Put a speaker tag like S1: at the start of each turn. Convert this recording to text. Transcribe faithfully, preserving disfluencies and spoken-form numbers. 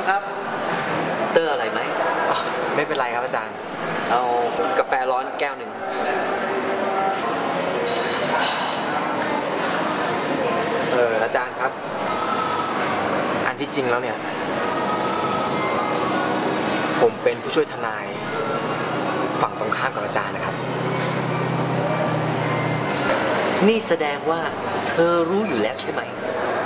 S1: างครับเตอร์อะไรไหม
S2: ไม่เป็นไรครับอาจารย์
S1: เอากาแฟร้อนแก้วหนึ่ง
S2: เอออาจารย์ครับอันที่จริงแล้วเนี่ยผมเป็นผู้ช่วยทนายฝั่งตรงข้ามกับอาจารย์นะครับ
S1: นี่แสดงว่าเธอรู้อยู่แล้วใช่ไหม